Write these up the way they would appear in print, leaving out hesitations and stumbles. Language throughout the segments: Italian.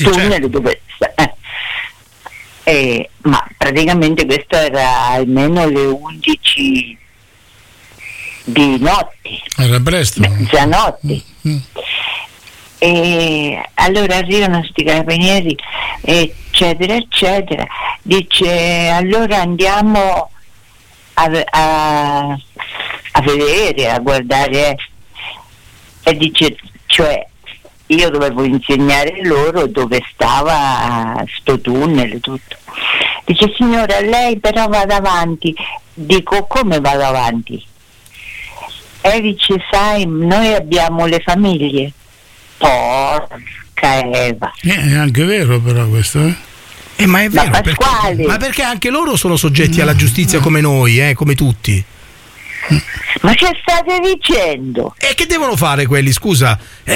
tunnel dove ma praticamente questo era almeno le 11 di notte, era presto, mezzanotte. E allora arrivano sti carabinieri eccetera eccetera, dice allora andiamo a vedere, a guardare, e dice, cioè io dovevo insegnare loro dove stava sto tunnel, tutto. Dice signora, lei però vada avanti. Dico, come vado avanti? E dice, sai, noi abbiamo le famiglie. Porca Eva. È anche vero però questo, ma è vero, perché anche loro sono soggetti alla giustizia come noi, come tutti. Ma che state dicendo? E che devono fare quelli, scusa?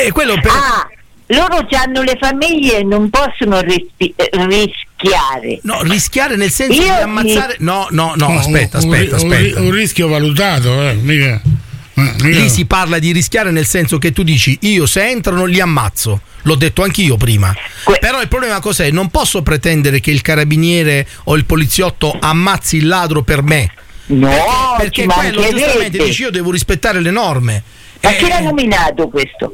Loro hanno le famiglie e non possono rischiare. No, rischiare nel senso di ammazzare. No, aspetta. Un rischio valutato, mica. Lì si parla di rischiare nel senso che tu dici io se entrano li ammazzo, l'ho detto anch'io prima, però il problema cos'è? Non posso pretendere che il carabiniere o il poliziotto ammazzi il ladro per me, perché quello giustamente dici io devo rispettare le norme. Ma chi l'ha nominato questo?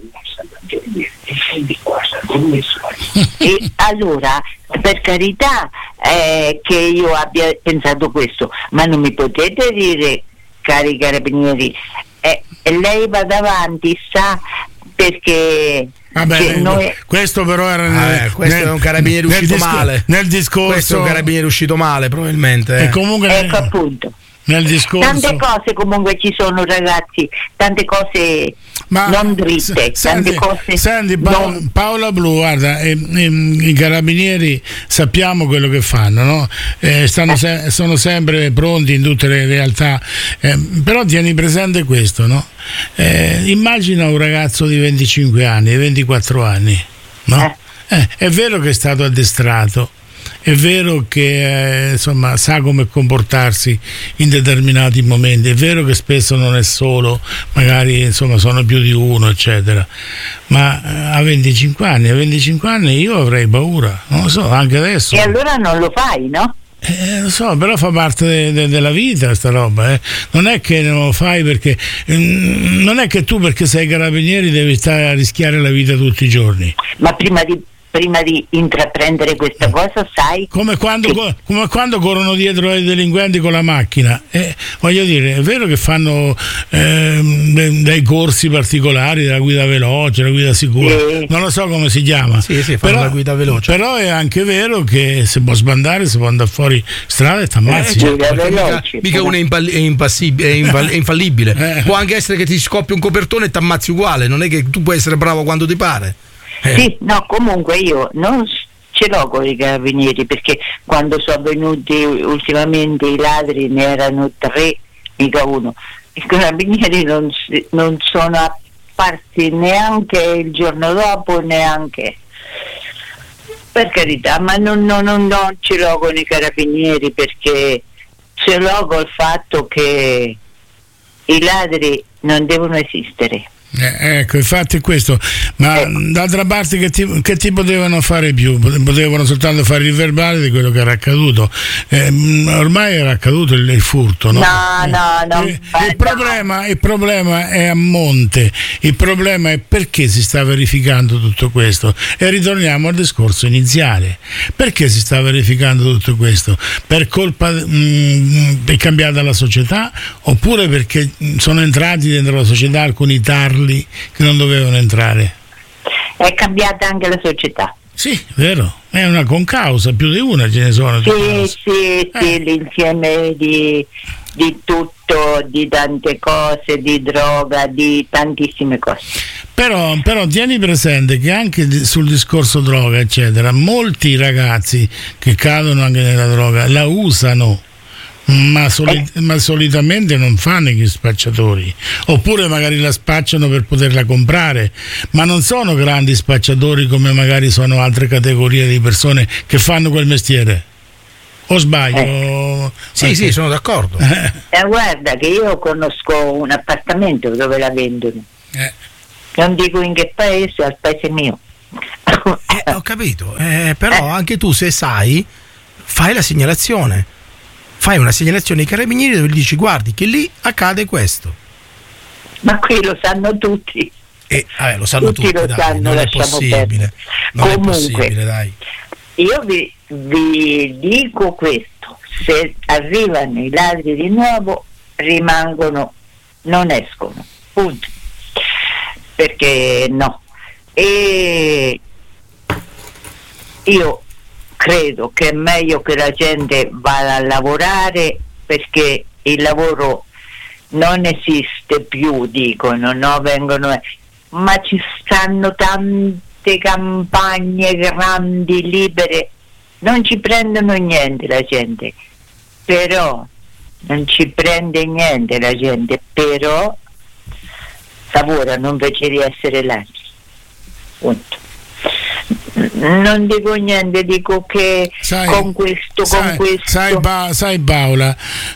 E allora, per carità che io abbia pensato questo, ma non mi potete dire, cari carabinieri, lei va davanti, sa, perché vabbè, questo però era questo è un carabiniere uscito male nel discorso, questo è un carabiniere uscito male probabilmente, e comunque ecco appunto nel discorso tante cose comunque ci sono, ragazzi, tante cose non dritte, tante cose Paola Blu, guarda, i carabinieri sappiamo quello che fanno, no? Sono sempre pronti in tutte le realtà, però tieni presente questo, no? Immagina un ragazzo di 25 anni, 24 anni, no? È vero che è stato addestrato, è vero che insomma sa come comportarsi in determinati momenti, è vero che spesso non è solo, magari insomma sono più di uno eccetera, ma a 25 anni io avrei paura, non lo so, anche adesso. E allora non lo fai, no? Lo so, però fa parte della vita sta roba, non è che non lo fai perché non è che tu perché sei carabinieri devi stare a rischiare la vita tutti i giorni. Ma prima di intraprendere questa cosa, sai, come quando corrono dietro ai delinquenti con la macchina, voglio dire, è vero che fanno dei corsi particolari, della guida veloce, la guida sicura, non lo so come si chiama, però la guida veloce, però è anche vero che se può sbandare, se può andare fuori strada e t'ammazzi, mica uno è infallibile, può anche essere che ti scoppia un copertone e t'ammazzi uguale, non è che tu puoi essere bravo quando ti pare. Sì, no, comunque io non ce l'ho con i carabinieri, perché quando sono venuti ultimamente i ladri ne erano 3, mica uno. I carabinieri non sono apparsi neanche il giorno dopo, neanche, per carità, ma non ce l'ho con i carabinieri, perché ce l'ho col fatto che i ladri non devono esistere. Ecco, infatti è questo, ma d'altra parte che ti potevano fare più? Potevano soltanto fare il verbale di quello che era accaduto, ormai era accaduto il furto, no? Il problema è a monte, il problema è perché si sta verificando tutto questo, e ritorniamo al discorso iniziale: perché si sta verificando tutto questo? Per colpa è cambiata la società, oppure perché sono entrati dentro la società alcuni tarli che non dovevano entrare? È cambiata anche la società. Sì, vero, è una concausa, più di una ce ne sono. Sì, l'insieme di tutto, di tante cose, di droga, di tantissime cose. Però tieni presente che anche sul discorso droga eccetera, molti ragazzi che cadono anche nella droga la usano, ma solitamente non fanno gli spacciatori, oppure magari la spacciano per poterla comprare, ma non sono grandi spacciatori come magari sono altre categorie di persone che fanno quel mestiere. O sbaglio? Sì, sono d'accordo. Guarda che io conosco un appartamento dove la vendono, non dico in che paese, al paese mio. Ho capito, però anche tu, se sai, fai la segnalazione. Fai una segnalazione ai carabinieri dove gli dici: guardi che lì accade questo. Ma qui lo sanno tutti. Lo sanno tutti, lo dai, sanno, non è possibile. Non Comunque, è possibile, dai. Io vi dico questo: se arrivano i ladri di nuovo, rimangono, non escono, punto. Perché no. E io credo che è meglio che la gente vada a lavorare, perché il lavoro non esiste più, dicono, no? Vengono, ma ci stanno tante campagne grandi, libere, non ci prendono niente la gente, però non ci prende niente la gente, però lavorano invece di essere ladri, punto. Non dico niente, dico che con questo sai Paola,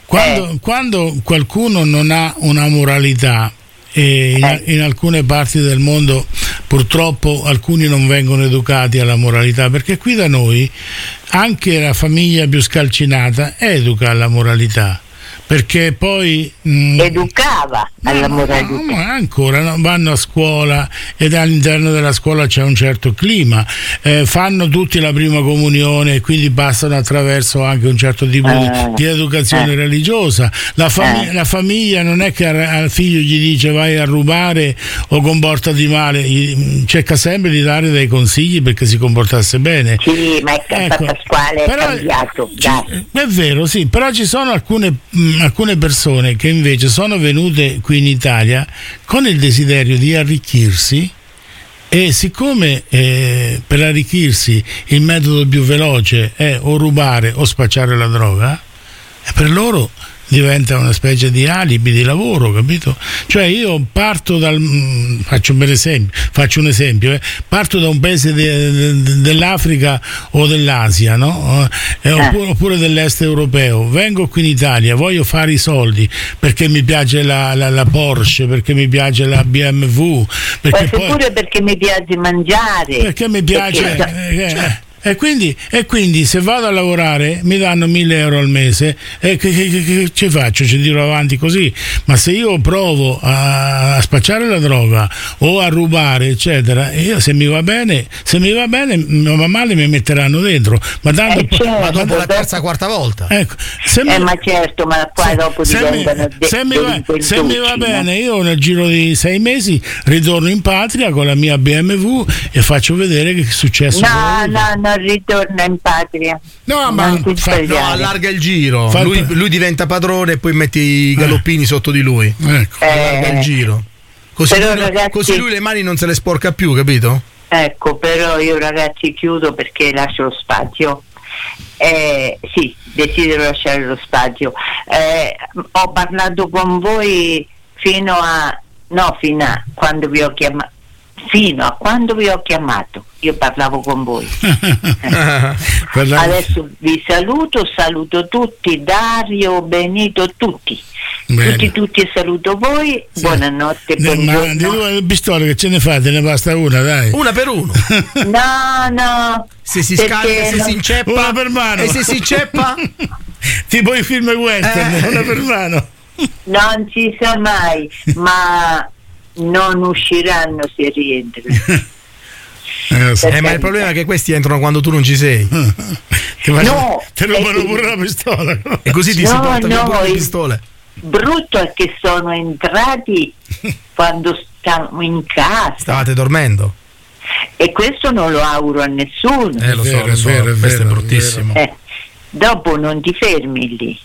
quando qualcuno non ha una moralità, e in alcune parti del mondo purtroppo alcuni non vengono educati alla moralità, perché qui da noi anche la famiglia più scalcinata educa alla moralità, perché poi educava alla moralità. Ancora no, vanno a scuola ed all'interno della scuola c'è un certo clima, fanno tutti la prima comunione e quindi passano attraverso anche un certo tipo di educazione religiosa. La famiglia non è che al figlio gli dice vai a rubare o comportati male, cerca sempre di dare dei consigli perché si comportasse bene. Sì, ma Pasquale è cambiato. È vero, sì, però ci sono alcune persone che invece sono venute qui in Italia con il desiderio di arricchirsi, e siccome per arricchirsi il metodo più veloce è o rubare o spacciare la droga, per loro diventa una specie di alibi di lavoro, capito? Cioè io parto faccio un esempio, parto da un paese dell'Africa o dell'Asia, no? Oppure dell'est europeo, vengo qui in Italia, voglio fare i soldi perché mi piace la Porsche, perché mi piace la BMW, perché mi piace mangiare, perché mi piace E quindi se vado a lavorare mi danno 1.000 euro al mese, e che ci faccio? Ci tiro avanti così. Ma se io provo a spacciare la droga o a rubare eccetera, io se mi va bene non va male, mi metteranno dentro, ma dopo la terza quarta volta, ecco, ma certo, ma qua dopo diventano se mi va bene, io nel giro di 6 mesi ritorno in patria con la mia BMW e faccio vedere che è successo. No, ritorna in patria. No, ma allarga il giro. Lui diventa padrone e poi metti i galoppini sotto di lui. Ecco. Allarga il giro. Così lui le mani non se le sporca più, capito? Ecco, però io ragazzi chiudo perché lascio lo spazio. Sì, desidero lasciare lo spazio. Ho parlato con voi fino a quando vi ho chiamato. Fino a quando vi ho chiamato io parlavo con voi. Adesso vi saluto tutti, Dario, Benito, tutti e saluto voi. Sì. Buonanotte. Ma di due pistole che ce ne fate? Ne basta una, dai. Una per uno. No. Se si scarica, se si inceppa, una per mano. E se si inceppa tipo i film western, una per mano. Non si sa mai, ma non usciranno se rientrano. Ma il problema è che questi entrano quando tu non ci sei. Te rubano pure la pistola. E così ti si portano pure le pistole. Brutto è che sono entrati quando stavamo in casa. Stavate dormendo. E questo non lo auguro a nessuno. Lo so, questo è bruttissimo. Dopo non ti fermi lì.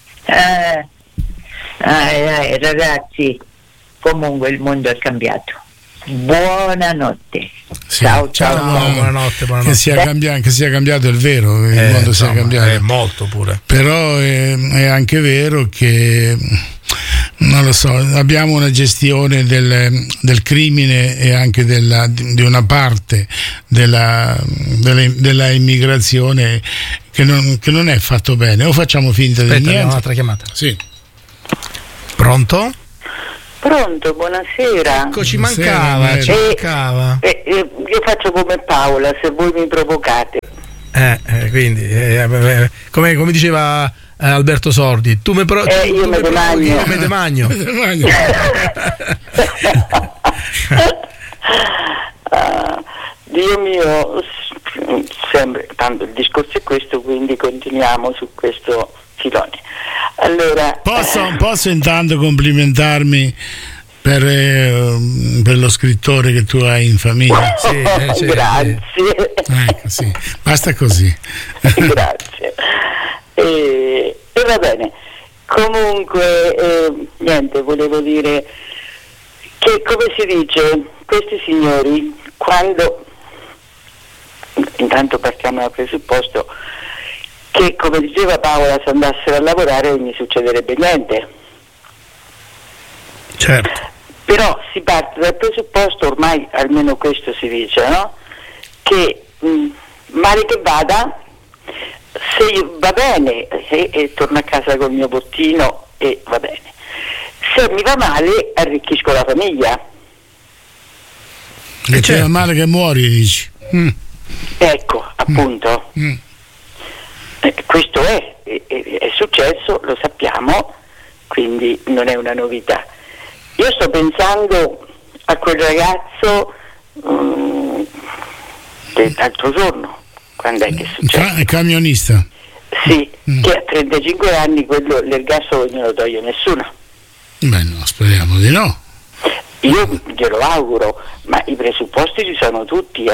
Ragazzi, comunque il mondo è cambiato. Buonanotte. Sì, ciao. Buonanotte. Che sia cambiato è vero, il mondo sia cambiato. È molto pure. Però è anche vero che non lo so, abbiamo una gestione del crimine e anche di una parte della immigrazione che non è fatto bene, o facciamo finta di niente. Un'altra chiamata. Sì. Pronto? Pronto, buonasera. Ecco, ci mancava. Io faccio come Paola, se voi mi provocate. Quindi, come diceva Alberto Sordi, tu me io me demagno. Dio mio, sempre, tanto il discorso è questo, quindi continuiamo su questo filone. Allora, posso intanto complimentarmi per lo scrittore che tu hai in famiglia? Grazie. Ecco, sì. Basta così. Grazie. E va bene. Comunque, niente, volevo dire che, come si dice, questi signori, quando, intanto partiamo dal presupposto che, come diceva Paola, se andassero a lavorare non gli succederebbe niente. Certo. Però si parte dal presupposto, ormai almeno questo si dice, no? Che male che vada, se va bene e torno a casa col mio bottino e va bene. Se mi va male arricchisco la famiglia. E c'è il male che muori, dici. Ecco, appunto. Questo è successo, lo sappiamo, quindi non è una novità. Io sto pensando a quel ragazzo dell'altro giorno, quando è che è successo? È camionista. Sì, che a 35 anni quello l'ergastolo non glielo toglie nessuno. Beh, no, speriamo di no. Io glielo auguro, ma i presupposti ci sono tutti,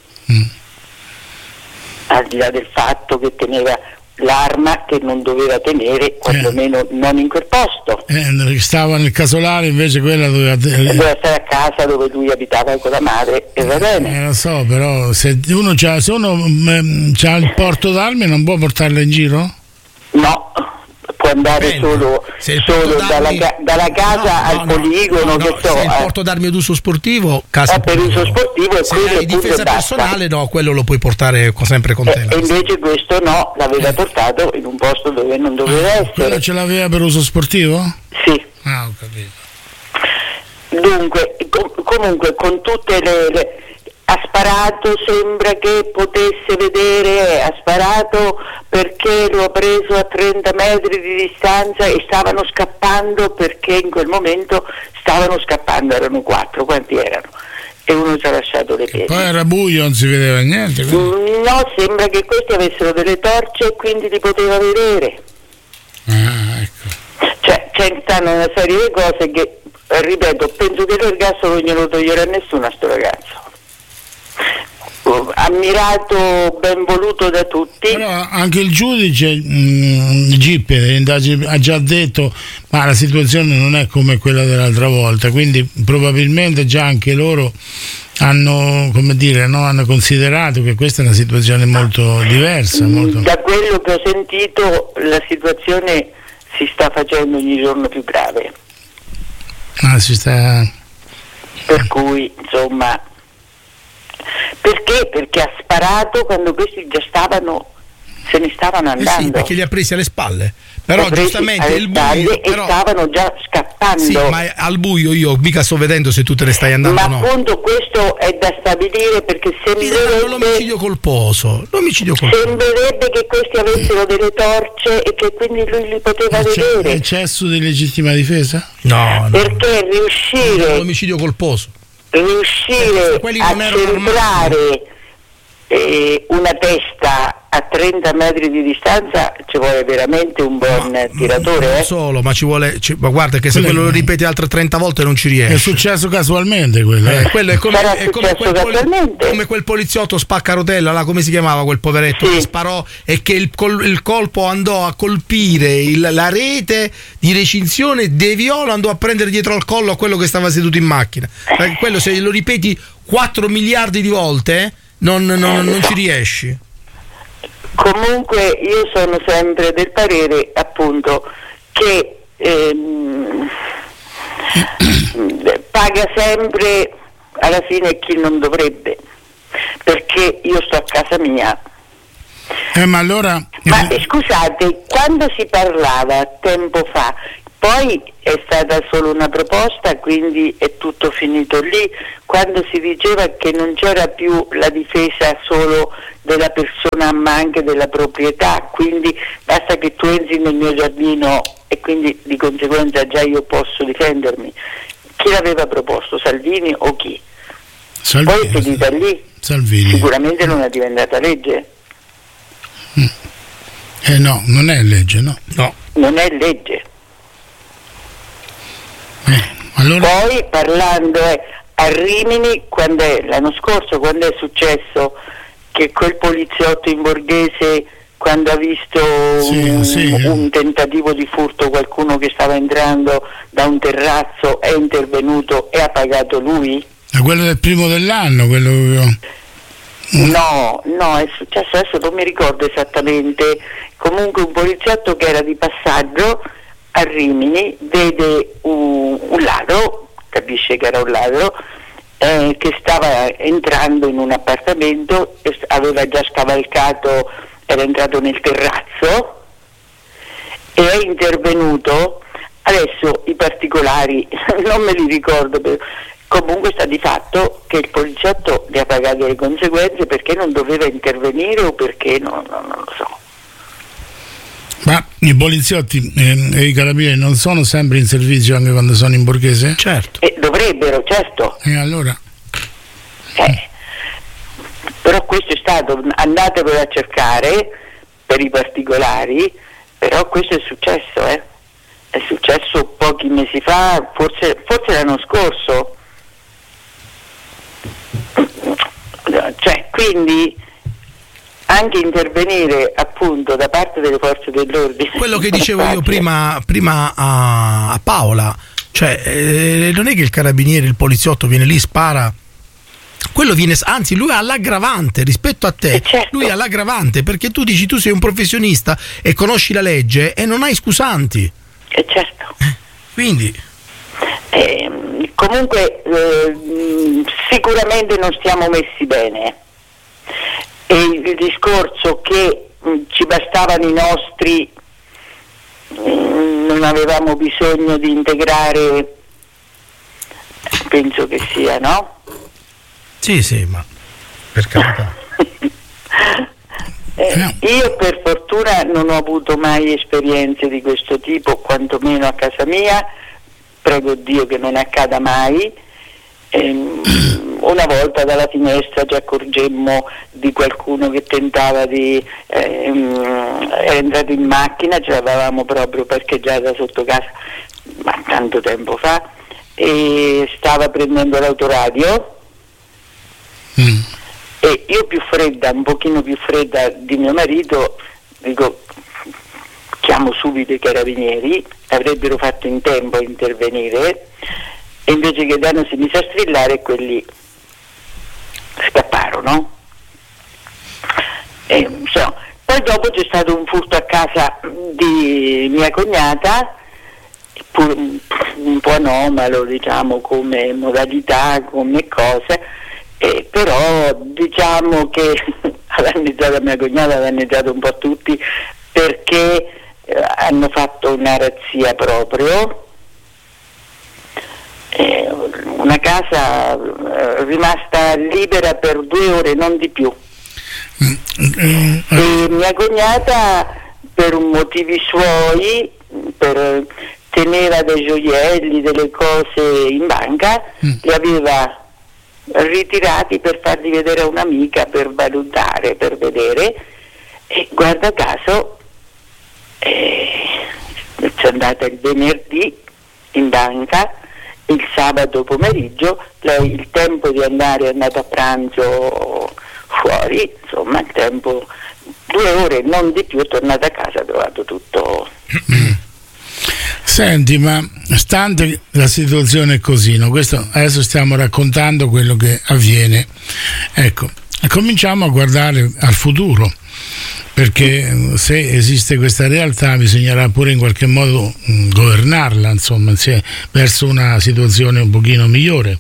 al di là del fatto che teneva l'arma che non doveva tenere, quantomeno non in quel posto. Stava nel casolare, invece quella doveva stare a casa dove lui abitava con la madre, e va bene. Lo so, però se uno c'ha il porto d'armi non può portarla in giro? No, può andare solo dalla casa al poligono. Se il porto d'armi ad uso sportivo, casa per uso sportivo, e se hai difesa personale, no, quello lo puoi portare sempre con te. E invece questo no, l'aveva portato in un posto dove non doveva essere. Quello ce l'aveva per uso sportivo? Sì. Ho capito. Dunque, comunque, con tutte le ha sparato, sembra che potesse vedere, ha sparato perché lo ha preso a 30 metri di distanza e stavano scappando, perché in quel momento stavano scappando, erano 4, quanti erano? E uno ci ha lasciato le piedi. Poi era buio, non si vedeva niente. No, sembra che questi avessero delle torce e quindi li poteva vedere. Ecco. Cioè, stanno una serie di cose che, ripeto, penso che l'ergastolo non glielo toglierà nessuno a sto ragazzo. Ammirato, ben voluto da tutti. Però anche il giudice Gippe ha già detto ma la situazione non è come quella dell'altra volta, quindi probabilmente già anche loro hanno, come dire, no, hanno considerato che questa è una situazione molto diversa. Da quello che ho sentito, la situazione si sta facendo ogni giorno più grave. Per cui, insomma, perché? Perché ha sparato quando questi già se ne stavano andando. Sì, perché li ha presi alle spalle. Però giustamente il buio, e stavano già scappando. Sì, ma al buio io mica sto vedendo se tu te ne stai andando o no. Ma appunto questo è da stabilire, perché sembrerebbe l'omicidio colposo. Sembrerebbe che questi avessero delle torce e che quindi lui li poteva vedere. Eccesso di legittima difesa? No. Perché riuscire l'omicidio colposo. Riuscire a centrare una testa a 30 metri di distanza ci vuole veramente un buon tiratore. Non solo, ma ma guarda che se quello lo ripeti altre 30 volte non ci riesce. È successo casualmente quello. Quello è come quel poliziotto spaccarotella là, come si chiamava quel poveretto, che sparò e che il colpo andò a colpire la rete di recinzione, deviò, lo andò a prendere dietro al collo a quello che stava seduto in macchina. Quello, se lo ripeti 4 miliardi di volte non ci riesci. Comunque io sono sempre del parere, appunto, che paga sempre alla fine chi non dovrebbe, perché io sto a casa mia. Ma allora scusate, quando si parlava tempo fa, Poi è stata solo una proposta, quindi è tutto finito lì, quando si diceva che non c'era più la difesa solo della persona ma anche della proprietà, quindi basta che tu entri nel mio giardino e quindi di conseguenza già io posso difendermi. Chi l'aveva proposto, Salvini o chi? Salvini. Poi è finita lì. Salvini. Sicuramente non è diventata legge. No, non è legge, no? No. Non è legge. Allora... Poi parlando a Rimini, l'anno scorso, quando è successo che quel poliziotto in Borghese, quando ha visto un tentativo di furto, qualcuno che stava entrando da un terrazzo, è intervenuto e ha pagato lui? È quello del primo dell'anno, quello... No, è successo, adesso non mi ricordo esattamente, comunque un poliziotto che era di passaggio a Rimini vede un ladro, capisce che era un ladro, che stava entrando in un appartamento, aveva già scavalcato, era entrato nel terrazzo e è intervenuto. Adesso i particolari non me li ricordo, comunque sta di fatto che il poliziotto ne ha pagato le conseguenze perché non doveva intervenire o perché non lo so. Ma i poliziotti e i carabinieri non sono sempre in servizio anche quando sono in Borghese? Certo. Dovrebbero, certo. E allora? Però questo è stato, andatevelo a cercare per i particolari, però questo è successo, È successo pochi mesi fa, forse l'anno scorso. Cioè, quindi anche intervenire appunto da parte delle forze dell'ordine. Quello che dicevo io prima a Paola, cioè non è che il carabiniere, il poliziotto viene lì, spara, quello viene, anzi lui ha l'aggravante rispetto a te, certo. Lui ha l'aggravante perché tu dici tu sei un professionista e conosci la legge e non hai scusanti. Certo. Quindi comunque sicuramente non stiamo messi bene. E il discorso che ci bastavano i nostri, non avevamo bisogno di integrare, penso che sia, no? Sì, ma per carità. Io per fortuna non ho avuto mai esperienze di questo tipo, quantomeno a casa mia, prego Dio che non accada mai. Una volta dalla finestra ci accorgemmo di qualcuno che tentava era entrato in macchina, ce l'avevamo proprio parcheggiata sotto casa, ma tanto tempo fa, e stava prendendo l'autoradio. E io un pochino più fredda di mio marito, dico, chiamo subito i carabinieri, avrebbero fatto in tempo a intervenire, e invece che Dano si mise a strillare, quelli scapparono. Poi dopo c'è stato un furto a casa di mia cognata, un po' anomalo, diciamo, come modalità, come cosa, però diciamo che ha danneggiato mia cognata, ha danneggiato un po' tutti, perché hanno fatto una razzia proprio. Una casa rimasta libera per 2 ore, non di più. E mia cognata, per motivi suoi, teneva dei gioielli, delle cose in banca, li aveva ritirati per farli vedere a un'amica, per valutare, per vedere, e guarda caso c'è andata il venerdì in banca, il sabato pomeriggio, lei il tempo di andare è andata a pranzo fuori, insomma il tempo, 2 ore, non di più, è tornata a casa, ha trovato tutto. Senti, ma stante la situazione è così, no? Questo adesso stiamo raccontando quello che avviene, ecco, cominciamo a guardare al futuro, perché se esiste questa realtà bisognerà pure in qualche modo governarla, insomma, verso una situazione un pochino migliore,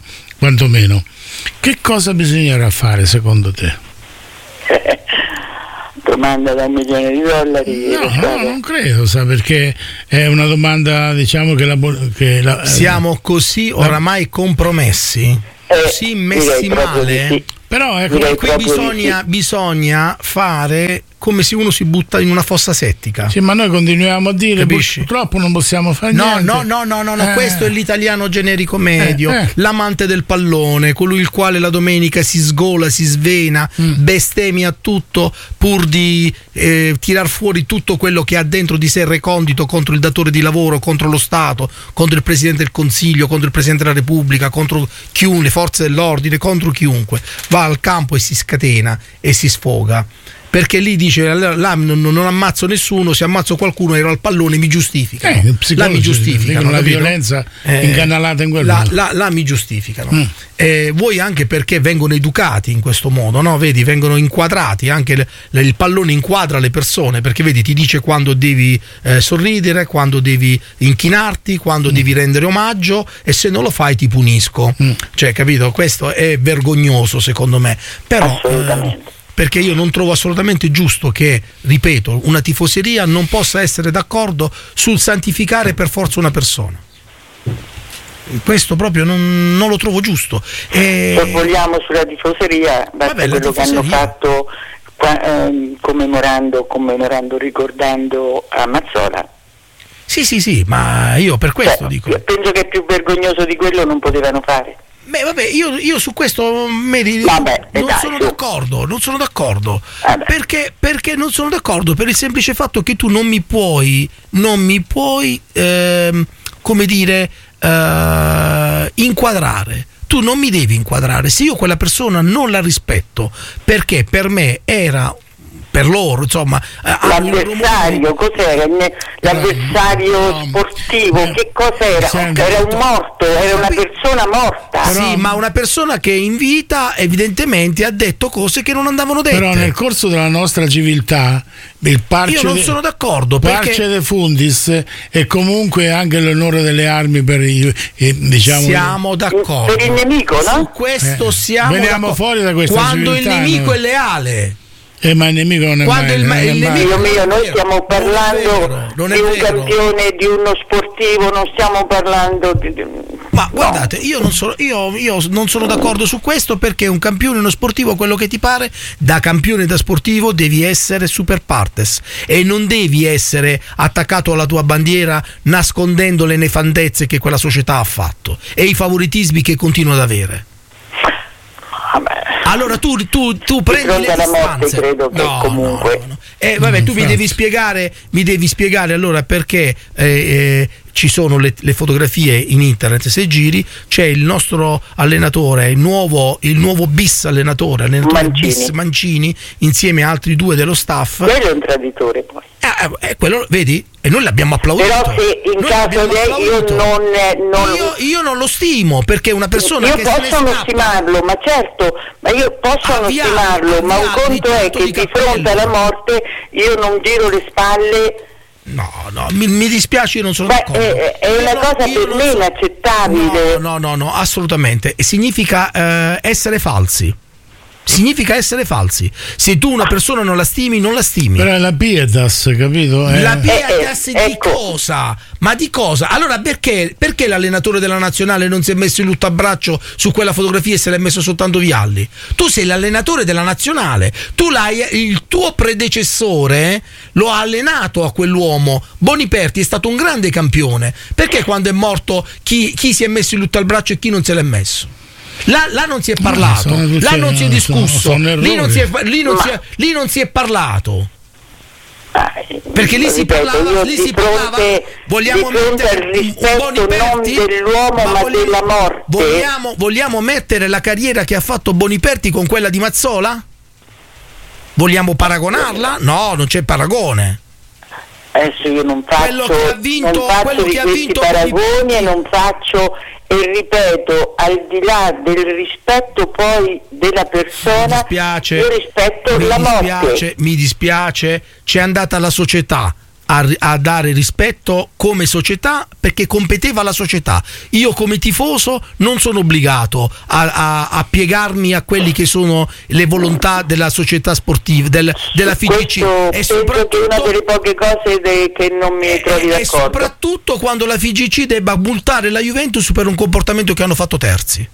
quantomeno. Che cosa bisognerà fare secondo te? domanda da $1 milione. No, non credo, perché è una domanda, diciamo che siamo così oramai compromessi, così messi male. Sì. Però ecco, qui bisogna fare come se uno si butta in una fossa settica. Sì, ma noi continuiamo a dire, purtroppo non possiamo fare niente. No, questo è l'italiano generico medio, l'amante del pallone, colui il quale la domenica si sgola, si svena, bestemmia tutto pur di tirar fuori tutto quello che ha dentro di sé recondito contro il datore di lavoro, contro lo Stato, contro il Presidente del Consiglio, contro il Presidente della Repubblica, contro le forze dell'ordine, contro chiunque. Va al campo e si scatena e si sfoga. Perché lì dice là non ammazzo nessuno, se ammazzo qualcuno ero al pallone, mi giustificano. Là mi giustificano la violenza incanalata in quel modo. Là mi giustificano. Vuoi anche perché vengono educati in questo modo, no? Vedi, vengono inquadrati, anche il pallone inquadra le persone, perché vedi, ti dice quando devi sorridere, quando devi inchinarti, quando devi rendere omaggio, e se non lo fai ti punisco. Cioè, capito? Questo è vergognoso secondo me. Però perché io non trovo assolutamente giusto che, ripeto, una tifoseria non possa essere d'accordo sul santificare per forza una persona. Questo proprio non lo trovo giusto. Se vogliamo sulla tifoseria, quello che hanno fatto commemorando, ricordando a Mazzola. Sì, ma io per questo dico. Penso che più vergognoso di quello non potevano fare. Io su questo non sono d'accordo. Perché non sono d'accordo? Per il semplice fatto che tu non mi puoi come dire, inquadrare. Tu non mi devi inquadrare se io quella persona non la rispetto, perché per me era, per loro, insomma, l'avversario, cos'era? L'avversario sportivo, che cos'era? Era un morto, era una persona morta. Sì, ma una persona che in vita evidentemente ha detto cose che non andavano dette. Però nel corso della nostra civiltà io non sono d'accordo, perché parce de fundis è comunque anche l'onore delle armi per diciamo, siamo d'accordo per il nemico, no? Su questo siamo veniamo d'accordo. Fuori da questa quando civiltà, il nemico è leale. Ma il nemico non è quando mai, il nemico noi stiamo parlando di un campione, di uno sportivo, non stiamo parlando ma guardate, io non sono d'accordo su questo, perché un campione, uno sportivo, quello che ti pare, da campione, da sportivo devi essere super partes e non devi essere attaccato alla tua bandiera nascondendo le nefandezze che quella società ha fatto e i favoritismi che continua ad avere. Allora tu prendi le distanze. Credo che comunque tu mi devi spiegare allora perché ci sono le fotografie in internet, se giri c'è il nostro allenatore, il nuovo bis allenatore bis Mancini, insieme a altri due dello staff. Quello è un traditore poi. Quello, vedi? E noi l'abbiamo applaudito. Però se in caso io non lo stimo, perché una persona io che posso non stimarlo, ma certo, ma io posso non stimarlo, ma un conto è che di fronte alla morte io non giro le spalle. No, mi dispiace, io non sono d'accordo. È una cosa per me inaccettabile. No, assolutamente. Significa essere falsi. Significa essere falsi. Se tu una persona non la stimi, non la stimi. Però è la pietas, capito? La pietas di cosa? Ma di cosa? Allora perché l'allenatore della nazionale non si è messo in lutto-abbraccio su quella fotografia e se l'è messo soltanto Vialli? Tu sei l'allenatore della nazionale, il tuo predecessore lo ha allenato a quell'uomo. Boniperti è stato un grande campione. Perché quando è morto chi si è messo in lutto-abbraccio e chi non se l'è messo? Là non si è parlato, là non si è discusso, lì non si è parlato. Perché lì si parlava, vogliamo mettere il rispetto non dell'uomo ma della morte. Vogliamo mettere la carriera che ha fatto Boniperti con quella di Mazzola? Vogliamo paragonarla? No, non c'è paragone. Adesso io non faccio paragoni e non faccio, e ripeto, al di là del rispetto poi della persona, io rispetto la morte. Mi dispiace, c'è andata la società a dare rispetto come società, perché competeva alla società. Io come tifoso non sono obbligato a piegarmi a quelli che sono le volontà della società sportiva, della FIGC. E soprattutto è una delle poche cose che non mi trovi d'accordo. E soprattutto quando la FIGC debba multare la Juventus per un comportamento che hanno fatto terzi.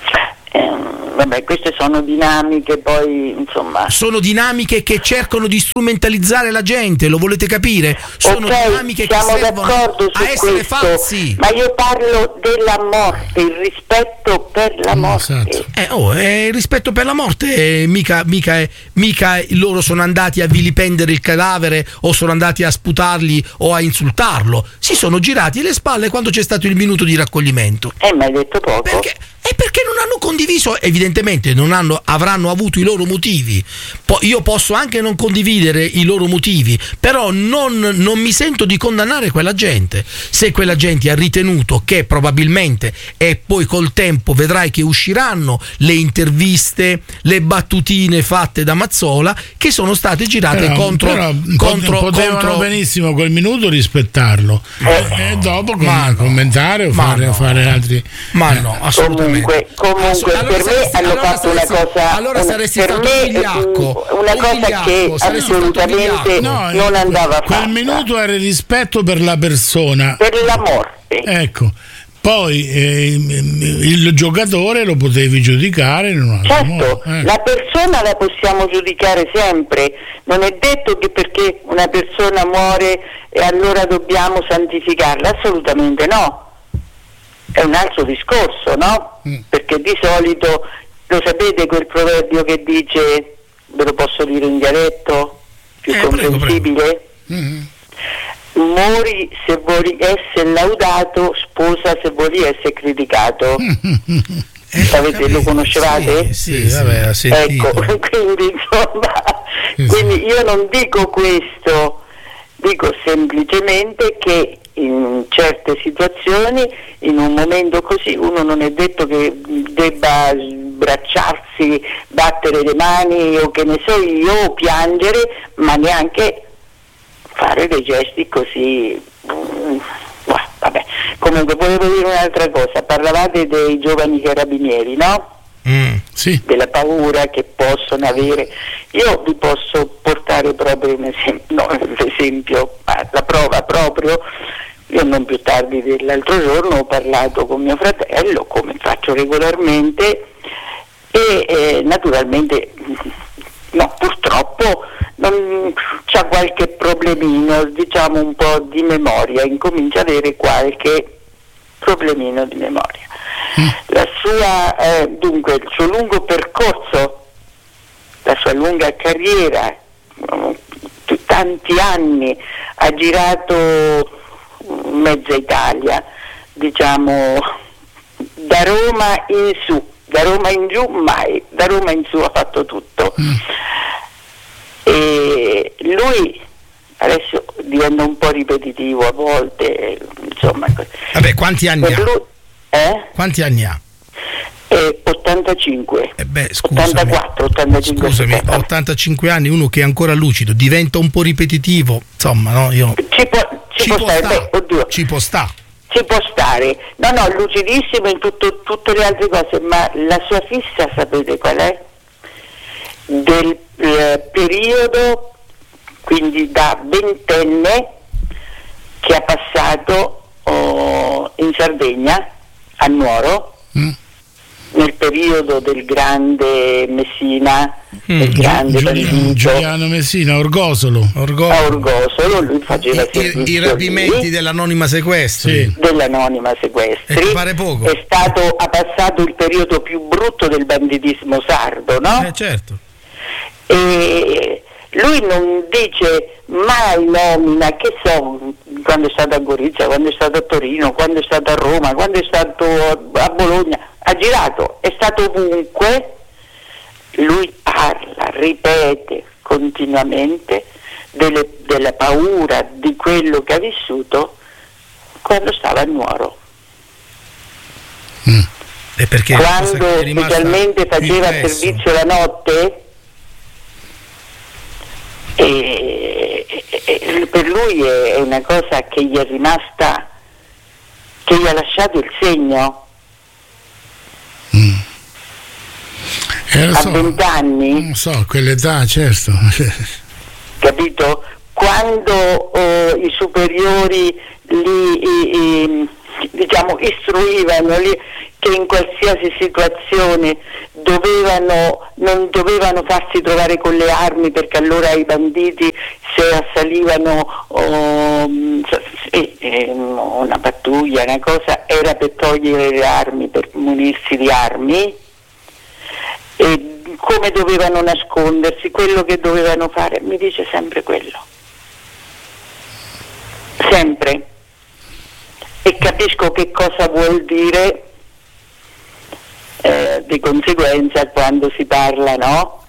Vabbè, queste sono dinamiche, poi insomma. Sono dinamiche che cercano di strumentalizzare la gente, lo volete capire? Sono dinamiche che servono a essere falsi. Ma io parlo della morte, il rispetto per la morte. Il rispetto per la morte, mica loro sono andati a vilipendere il cadavere o sono andati a sputargli o a insultarlo. Si sono girati le spalle quando c'è stato il minuto di raccoglimento. Ma hai detto poco. Perché non hanno condiviso, evidentemente avranno avuto i loro motivi. Io posso anche non condividere i loro motivi, però non mi sento di condannare quella gente. Se quella gente ha ritenuto che probabilmente, e poi col tempo vedrai che usciranno le interviste, le battutine fatte da Mazzola, che sono state girate potevano benissimo quel minuto rispettarlo e dopo commentare o fare altri. Ma no, assolutamente. Comunque per me hanno fatto una cosa. Allora saresti stato vigliacco. Una cosa che assolutamente non andava fatta. Quel minuto era il rispetto per la persona. Per la morte. Ecco. Poi il giocatore lo potevi giudicare in un altro modo. La persona la possiamo giudicare sempre. Non è detto che perché una persona muore e allora dobbiamo santificarla. Assolutamente no. È un altro discorso, no? Perché di solito, lo sapete quel proverbio che dice, ve lo posso dire in dialetto più comprensibile? Prego. Mori se vuoi essere laudato, sposa se vuoi essere criticato. Lo conoscevate? Sì, vabbè, ecco, quindi insomma, quindi io non dico questo, dico semplicemente che in certe situazioni, in un momento così, uno non è detto che debba sbracciarsi, battere le mani o che ne so io, piangere, ma neanche fare dei gesti così. Vabbè. Comunque volevo dire un'altra cosa, parlavate dei giovani carabinieri, no? Sì. Della paura che possono avere. Io vi posso portare proprio un esempio, la prova proprio. Io non più tardi dell'altro giorno ho parlato con mio fratello, come faccio regolarmente, e naturalmente purtroppo c'ha qualche problemino, diciamo un po' di memoria, incomincia ad avere qualche problemino di memoria. La sua dunque il suo lungo percorso, la sua lunga carriera, tanti anni, ha girato mezza Italia, diciamo da Roma in su, da Roma in giù mai, da Roma in su ha fatto tutto. E lui adesso diventa un po' ripetitivo a volte, insomma. Vabbè, quanti anni ha? Quanti anni ha? 85. 84, 85. Scusami, 85 anni, uno che è ancora lucido, diventa un po' ripetitivo, insomma, no? Ci può stare. No, lucidissimo in tutte le altre cose, ma la sua fissa sapete qual è? Del periodo, quindi da ventenne, che ha passato in Sardegna, a Nuoro, nel periodo del grande Messina, del grande Giuliano Messina, Orgosolo, lui faceva i rapimenti dell'anonima sequestri. Dell'anonima sequestri. Pare poco. Ha passato il periodo più brutto del banditismo sardo, no? Certo. E lui non dice mai nomina, che so, quando è stato a Gorizia, quando è stato a Torino, quando è stato a Roma, quando è stato a Bologna, ha girato, è stato ovunque. Lui parla, ripete continuamente della paura di quello che ha vissuto quando stava a Nuoro. E perché quando specialmente faceva servizio la notte, e per lui è una cosa che gli è rimasta, che gli ha lasciato il segno. A 20 anni, non so, quell'età, certo. Capito? Quando i superiori li istruivano che in qualsiasi situazione non dovevano farsi trovare con le armi, perché allora i banditi, se assalivano una pattuglia, una cosa, era per togliere le armi, per munirsi di armi, e come dovevano nascondersi, quello che dovevano fare. Mi dice sempre quello, sempre, e capisco che cosa vuol dire di conseguenza quando si parla, no?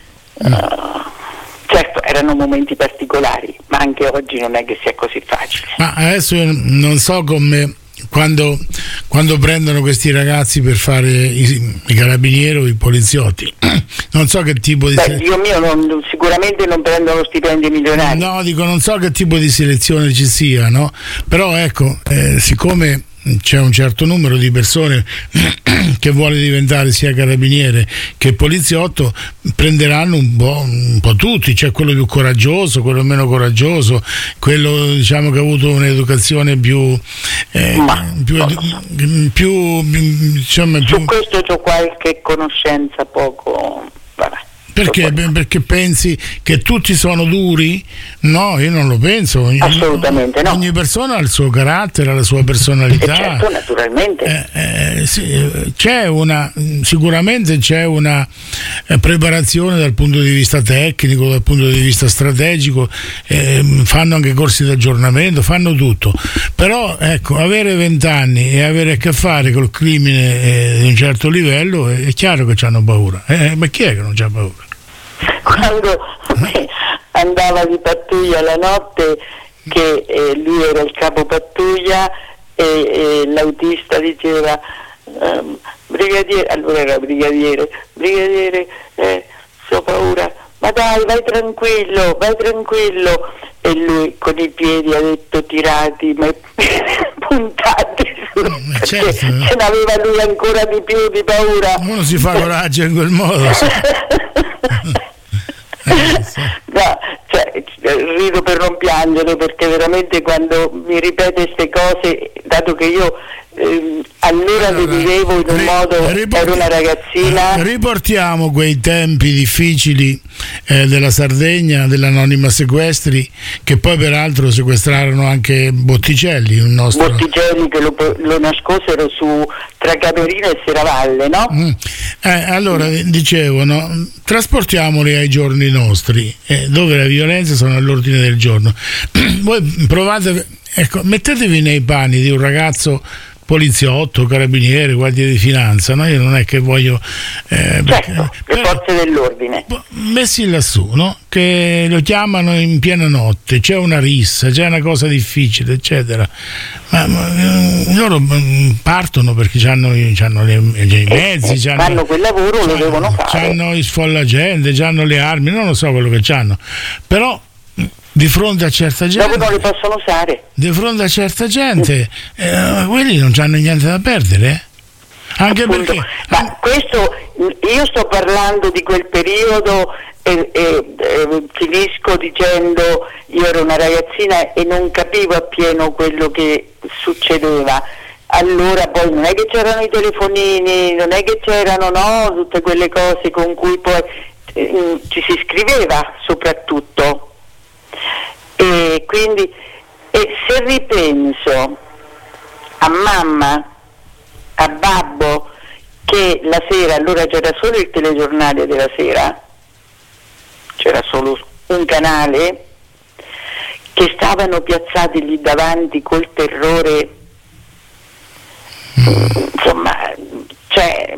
Certo, erano momenti particolari, ma anche oggi non è che sia così facile. Ma adesso io non so come quando prendono questi ragazzi per fare i carabinieri o i poliziotti, non so che tipo di Dio mio, sicuramente non prendono stipendi milionari. No, dico, non so che tipo di selezione ci sia, no? Però ecco, siccome c'è un certo numero di persone che vuole diventare sia carabiniere che poliziotto, prenderanno un po' tutti, c'è quello più coraggioso, quello meno coraggioso, quello, diciamo, che ha avuto un'educazione più su questo c'ho qualche conoscenza, poco, vabbè. Perché pensi che tutti sono duri? No, io non lo penso. Assolutamente no. Ogni persona ha il suo carattere, ha la sua personalità. Certo, naturalmente. Sì, sicuramente c'è una preparazione dal punto di vista tecnico, dal punto di vista strategico, fanno anche corsi di aggiornamento, fanno tutto. Però ecco, avere 20 anni e avere a che fare col crimine di un certo livello, è chiaro che hanno paura. Ma chi è che non c'ha paura? Quando andava di pattuglia la notte, che lui era il capo pattuglia, e l'autista diceva brigadiere, allora era brigadiere, ho paura, ma dai, vai tranquillo, e lui con i piedi, ha detto, tirati, ma puntati certo, se ne aveva lui ancora di più di paura. Uno si fa coraggio in quel modo, sì. No, cioè, rido per non piangere, perché veramente quando mi ripete queste cose, dato che io allora le vivevo in un modo, ero una ragazzina. Riportiamo quei tempi difficili della Sardegna, dell'Anonima Sequestri, che poi peraltro sequestrarono anche Botticelli, Botticelli, che lo nascosero tra Camerino e Serravalle, no? Allora, dicevo, no? Trasportiamoli ai giorni nostri, dove le violenze sono all'ordine del giorno. Voi provate, ecco, mettetevi nei panni di un ragazzo poliziotto, carabiniere, guardia di finanza, no? Io non è che voglio le forze dell'ordine messi lassù, no? Che lo chiamano in piena notte, c'è una rissa, c'è una cosa difficile, eccetera, ma loro partono perché hanno i mezzi, fanno quel lavoro, lo devono fare, hanno i sfollagente, hanno le armi, non lo so quello che hanno, però di fronte a certa gente, dopo non li possono usare. Di fronte a certa gente, quelli non hanno niente da perdere. Anche appunto, perché. Ma questo, io sto parlando di quel periodo e finisco dicendo: io ero una ragazzina e non capivo appieno quello che succedeva. Allora poi non è che c'erano i telefonini, non è che c'erano, no, tutte quelle cose con cui poi ci si scriveva soprattutto. E quindi se ripenso a mamma, a babbo, che la sera, allora c'era solo il telegiornale della sera, c'era solo un canale, che stavano piazzati lì davanti col terrore, insomma, cioè,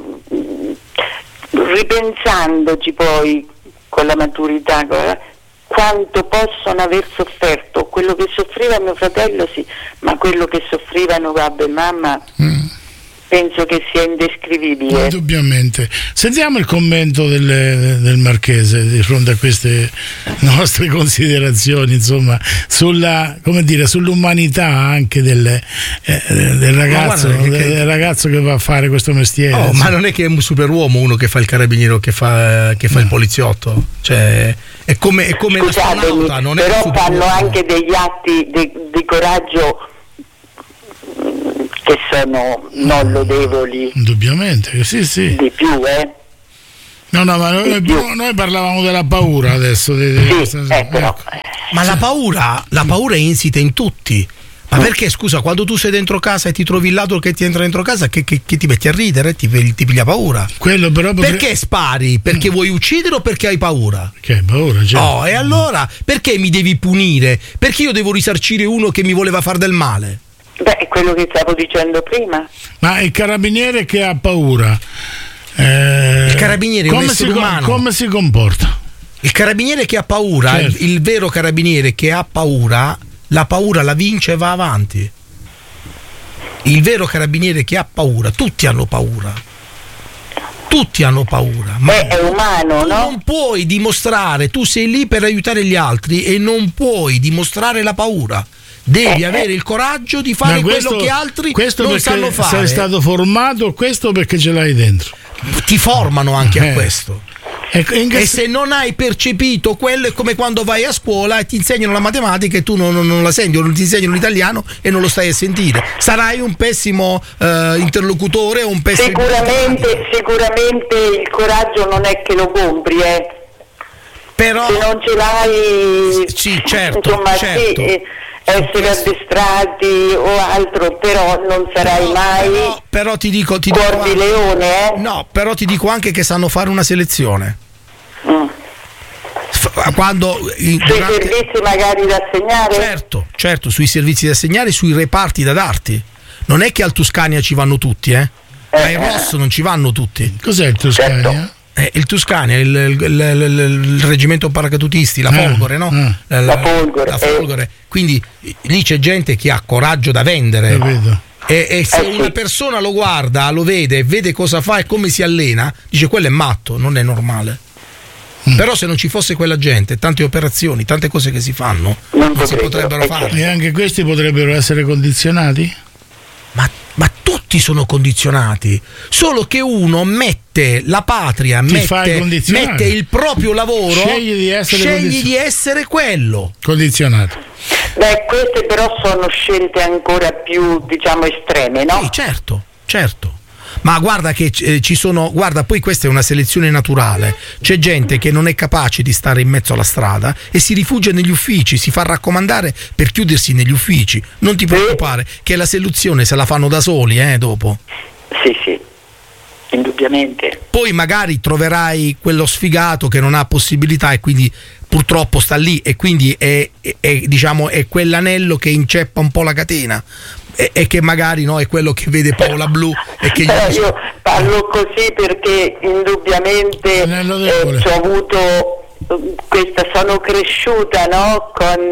ripensandoci poi con la maturità, quanto possono aver sofferto. Quello che soffriva mio fratello sì, ma quello che soffrivano babbo e mamma penso che sia indescrivibile. Indubbiamente. Sentiamo il commento del Marchese di fronte a queste nostre considerazioni, insomma, sull'umanità anche del ragazzo, del ragazzo che va a fare questo mestiere. Ma non è che è un superuomo uno che fa il carabiniere o che fa il poliziotto, cioè è come l'astronauta, non è però fanno anche degli atti di coraggio che sono non lodevoli. Indubbiamente, sì. Di più, No, ma noi parlavamo della paura adesso. Però. Ma la paura è insita in tutti. Ma perché, scusa, quando tu sei dentro casa e ti trovi il ladro che ti entra dentro casa, che ti metti a ridere, ti piglia paura? Quello però perché spari? Perché vuoi uccidere o perché hai paura? Che hai paura, certo. Oh, e allora perché mi devi punire? Perché io devo risarcire uno che mi voleva far del male? Beh, è quello che stavo dicendo prima. Ma il carabiniere che ha paura, il carabiniere è un essere umano. Come si comporta? Il carabiniere che ha paura, certo. il vero carabiniere che ha paura, la paura la vince e va avanti. Il vero carabiniere che ha paura, tutti hanno paura, ma è umano, tu no? non puoi dimostrare, tu sei lì per aiutare gli altri e non puoi dimostrare la paura. Devi avere il coraggio di fare quello che altri non sanno fare. Sei stato formato, questo perché ce l'hai dentro. Ti formano anche a questo. E se non hai percepito quello, è come quando vai a scuola e ti insegnano la matematica e tu non la senti, o non ti insegnano l'italiano e non lo stai a sentire. Sarai un pessimo interlocutore o un pessimo. Sicuramente il coraggio non è che lo compri, però se non ce l'hai, sì, certo, insomma, certo. Sì, essere addestrati o altro, però non sarai mai però ti dico cuor di leone, No, però ti dico anche che sanno fare una selezione. Quando sui servizi magari da assegnare, certo, sui servizi da assegnare, sui reparti da darti. Non è che al Tuscania ci vanno tutti, ai Ross non ci vanno tutti. Cos'è il Tuscania? Certo. Il Tuscania, il reggimento paracadutisti, la Folgore, no? La Folgore. Quindi lì c'è gente che ha coraggio da vendere. E se una persona lo guarda, lo vede cosa fa e come si allena, dice quello è matto, non è normale. Però se non ci fosse quella gente, tante operazioni, tante cose che si fanno, non si potrebbero fare. E anche questi potrebbero essere condizionati? Ma tutti sono condizionati, solo che uno mette la patria, mette il proprio lavoro, scegli di essere quello condizionato. Beh, queste però sono scelte ancora più, diciamo, estreme, no? Sì, certo. Ma guarda che poi questa è una selezione naturale. C'è gente che non è capace di stare in mezzo alla strada e si rifugia negli uffici, si fa raccomandare per chiudersi negli uffici. Non ti preoccupare che la selezione se la fanno da soli, dopo. Sì, indubbiamente. Poi magari troverai quello sfigato che non ha possibilità e quindi purtroppo sta lì e quindi è quell'anello che inceppa un po' la catena. E che magari è quello che vede Paola Blu e che io parlo così perché indubbiamente ho avuto sono cresciuta, no, con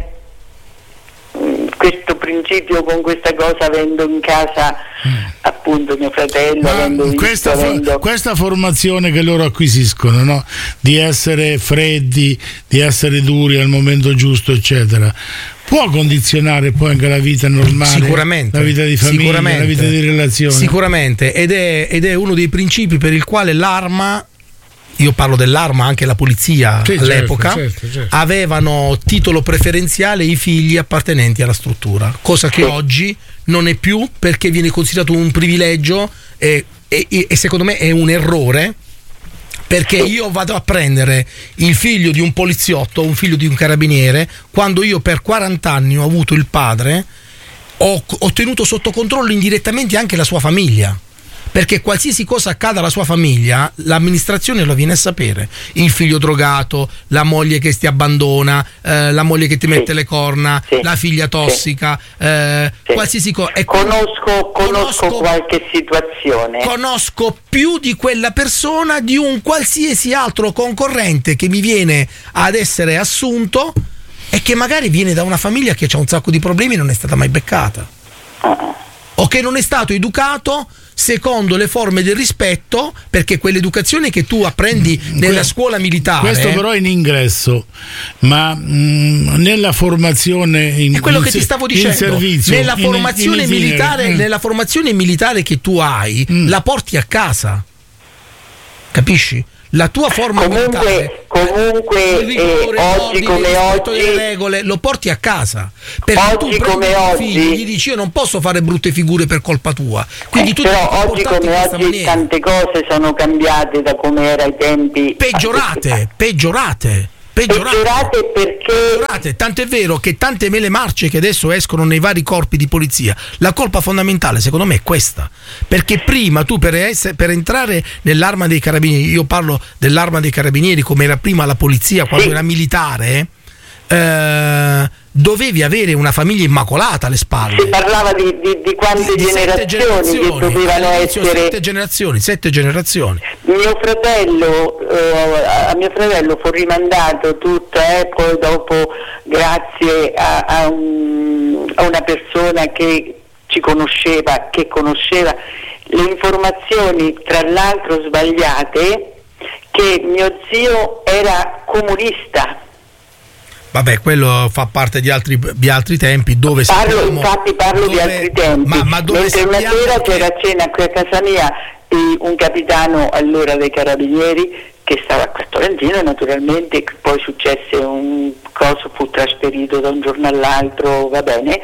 questo principio, con questa cosa, avendo in casa appunto mio fratello, questa formazione che loro acquisiscono, no? Di essere freddi, di essere duri al momento giusto, eccetera, può condizionare poi anche la vita normale, sicuramente, la vita di famiglia, la vita di relazione. Sicuramente, ed è uno dei principi per il quale l'arma, io parlo dell'arma, anche la polizia all'epoca, certo. Avevano titolo preferenziale i figli appartenenti alla struttura, cosa che oggi non è più, perché viene considerato un privilegio e secondo me è un errore. Perché io vado a prendere il figlio di un poliziotto, un figlio di un carabiniere, quando io per 40 anni ho avuto il padre, ho tenuto sotto controllo indirettamente anche la sua famiglia. Perché qualsiasi cosa accada alla sua famiglia, l'amministrazione lo viene a sapere. Il figlio drogato, la moglie che ti abbandona, la moglie che ti mette le corna, la figlia tossica, qualsiasi cosa. Conosco qualche situazione. Conosco più di quella persona di un qualsiasi altro concorrente che mi viene ad essere assunto e che magari viene da una famiglia che ha un sacco di problemi e non è stata mai beccata. O o che non è stato educato secondo le forme del rispetto, perché quell'educazione che tu apprendi nella scuola militare, questo però in ingresso, ma nella formazione è quello che ti stavo dicendo, in servizio, nella formazione militare, nella formazione militare che tu hai, la porti a casa, capisci? La tua forma militare, comunque oggi come oggi le regole lo porti a casa, perché oggi tu come oggi gli dici: io non posso fare brutte figure per colpa tua, quindi tu però oggi come oggi maniera. Tante cose sono cambiate da come era ai tempi, peggiorate perché tanto è vero che tante mele marce che adesso escono nei vari corpi di polizia, la colpa fondamentale secondo me è questa, perché prima tu per entrare nell'arma dei carabinieri, io parlo dell'arma dei carabinieri come era prima la polizia quando era militare, dovevi avere una famiglia immacolata alle spalle. Si parlava di quante generazioni che dovevano essere. Sette generazioni. A mio fratello fu rimandato tutto, poi dopo grazie a una persona che ci conosceva, che conosceva le informazioni tra l'altro sbagliate, che mio zio era comunista. Vabbè, quello fa parte di altri tempi dove parlo di altri tempi. Ma dove mentre una sera c'era a cena qui a casa mia un capitano allora dei carabinieri che stava a Castorangino, naturalmente poi successe un coso, fu trasferito da un giorno all'altro, va bene,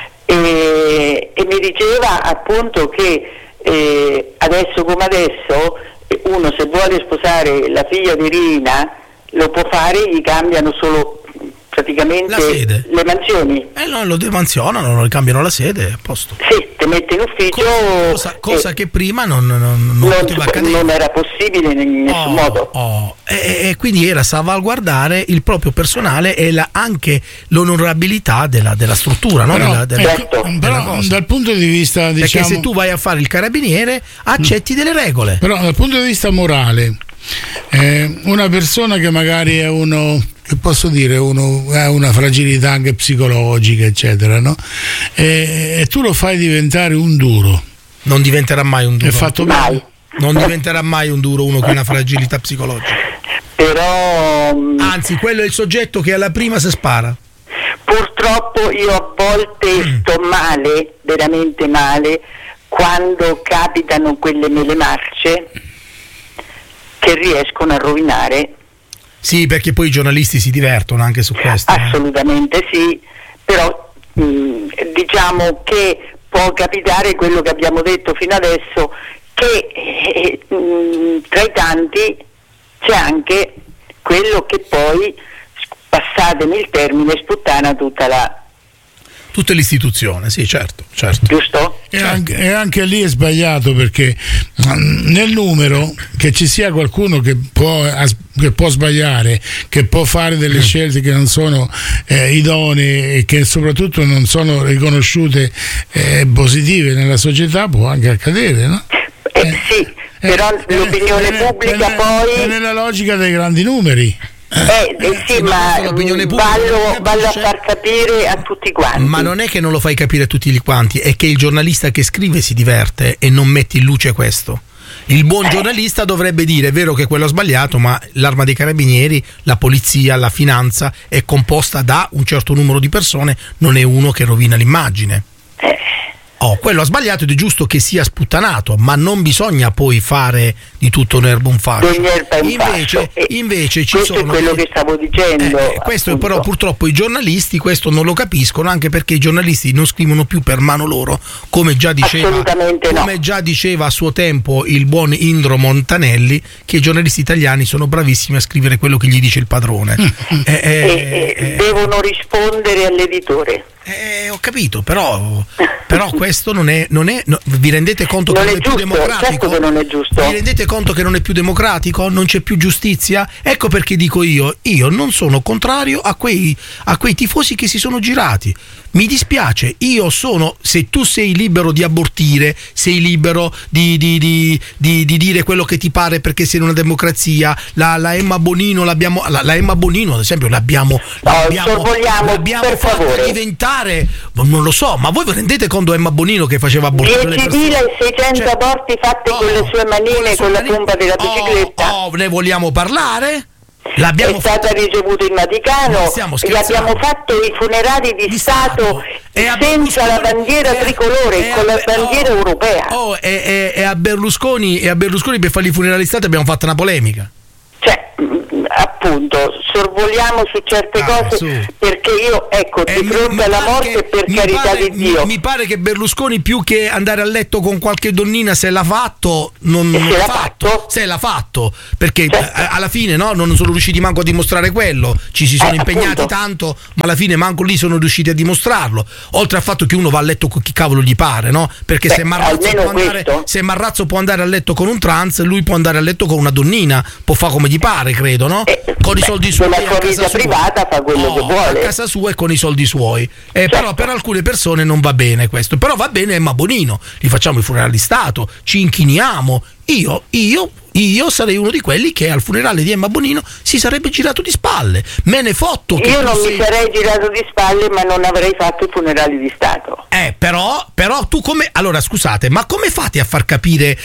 e mi diceva appunto che adesso come adesso uno se vuole sposare la figlia di Rina lo può fare, gli cambiano solo praticamente le mansioni. No, lo demansionano, lo cambiano la sede, a posto. Sì, ti mette in ufficio. Cosa che prima non poteva accadere. Non era possibile in nessun modo. E quindi era salvaguardare il proprio personale e anche l'onorabilità della struttura, no? Però dal punto di vista, diciamo, perché se tu vai a fare il carabiniere accetti delle regole. Però dal punto di vista morale, una persona che magari è che posso dire, ha una fragilità anche psicologica, eccetera, no? E tu lo fai diventare un duro. Non diventerà mai un duro. È fatto bene. Non diventerà mai un duro uno che ha una fragilità psicologica. Però anzi, quello è il soggetto che alla prima si spara. Purtroppo io a volte sto male, veramente male, quando capitano quelle mele marce che riescono a rovinare. Sì, perché poi i giornalisti si divertono anche su questo. Assolutamente sì, però diciamo che può capitare quello che abbiamo detto fino adesso, che tra i tanti c'è anche quello che poi, passatemi il termine, sputtana tutta l'istituzione, sì, certo. Giusto? E anche lì è sbagliato, perché nel numero che ci sia qualcuno che può sbagliare, che può fare delle scelte che non sono idonee e che soprattutto non sono riconosciute positive nella società, può anche accadere, no? Sì, però l'opinione pubblica poi è nella logica dei grandi numeri. Sì, ma vallo a far capire a tutti quanti. Ma non è che non lo fai capire a tutti quanti, è che il giornalista che scrive si diverte e non metti in luce questo. Il buon giornalista dovrebbe dire: è vero che quello ha sbagliato, ma l'Arma dei Carabinieri, la polizia, la finanza è composta da un certo numero di persone, non è uno che rovina l'immagine. Quello ha sbagliato ed è giusto che sia sputtanato, ma non bisogna poi fare di tutto un'erba un fascio. Invece ci sono. Questo è quello che stavo dicendo. Questo però purtroppo i giornalisti questo non lo capiscono, anche perché i giornalisti non scrivono più per mano loro, come già diceva a suo tempo il buon Indro Montanelli, che i giornalisti italiani sono bravissimi a scrivere quello che gli dice il padrone. Devono rispondere all'editore. Ho capito, però questo non è vi rendete conto che non è più democratico? Certo che non è giusto. Vi rendete conto che non è più democratico? Non c'è più giustizia? Ecco perché dico io non sono contrario a quei tifosi che si sono girati. Mi dispiace, se tu sei libero di abortire, sei libero di dire quello che ti pare perché sei in una democrazia, la Emma Bonino la Emma Bonino ad esempio l'abbiamo fatta diventare, non lo so, ma voi vi rendete conto Emma Bonino Bonino che faceva abortire le persone. 10.600 aborti fatti con le sue manine, con la pompa della bicicletta. Ne vogliamo parlare? È stata ricevuta in Vaticano e abbiamo fatto i funerali di Stato senza la bandiera tricolore, con la bandiera europea. E a Berlusconi per fargli i funerali di Stato abbiamo fatto una polemica. Cioè, appunto, sorvoliamo su certe cose, perché io, di fronte alla morte, per carità di Dio. Mi pare che Berlusconi, più che andare a letto con qualche donnina, se l'ha fatto, se l'ha fatto, perché alla fine non sono riusciti manco a dimostrare quello, ci si sono impegnati tanto, ma alla fine manco lì sono riusciti a dimostrarlo, oltre al fatto che uno va a letto con chi cavolo gli pare, no? Perché se Marrazzo può andare a letto con un trans, lui può andare a letto con una donnina, può fare come gli pare, credo, no? Con i soldi suoi, la sua vita privata fa quello che vuole a casa sua e con i soldi suoi, però per alcune persone non va bene questo, però va bene Emma Bonino, gli facciamo il funerale di Stato, ci inchiniamo. Io sarei uno di quelli che al funerale di Emma Bonino si sarebbe girato di spalle. Me ne fotto che io non mi sarei girato di spalle, ma non avrei fatto i funerali di Stato. Però tu come, allora scusate, ma come fate a far capire